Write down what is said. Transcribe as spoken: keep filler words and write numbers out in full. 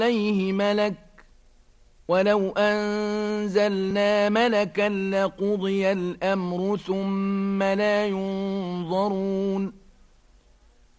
عليه ملك ولو أنزلنا ملكا لقضي الأمر ثم لا ينظرون